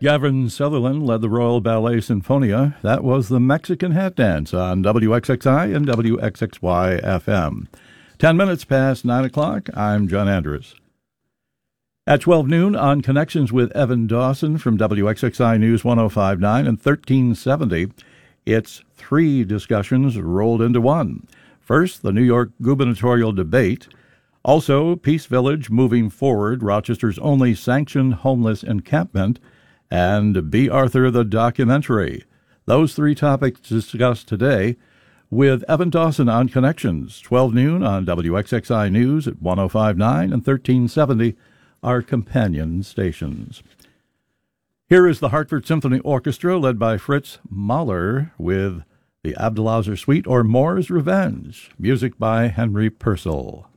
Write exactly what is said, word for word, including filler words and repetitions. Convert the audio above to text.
Gavin Sutherland led the Royal Ballet Sinfonia. That was the Mexican Hat Dance on W X X I and W X X Y F M. Ten minutes past nine o'clock, I'm John Andrews. At twelve noon on Connections with Evan Dawson from W X X I News one oh five point nine and thirteen seventy, it's three discussions rolled into one. First, the New York gubernatorial debate. Also, Peace Village moving forward, Rochester's only sanctioned homeless encampment, and B. Arthur the documentary. Those three topics discussed today with Evan Dawson on Connections, twelve noon on W X X I News at one oh five point nine and thirteen seventy, our companion stations. Here is the Hartford Symphony Orchestra led by Fritz Mahler with the Abdulazar Suite or Moore's Revenge, music by Henry Purcell.